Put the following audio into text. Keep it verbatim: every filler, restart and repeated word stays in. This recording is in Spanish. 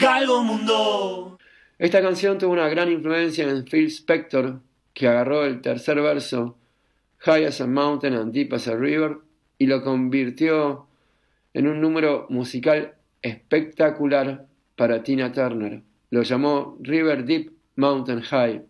Calvo Mundo. Esta canción tuvo una gran influencia en Phil Spector, que agarró el tercer verso, High as a Mountain and Deep as a River, y lo convirtió en un número musical espectacular para Tina Turner. Lo llamó River Deep Mountain High.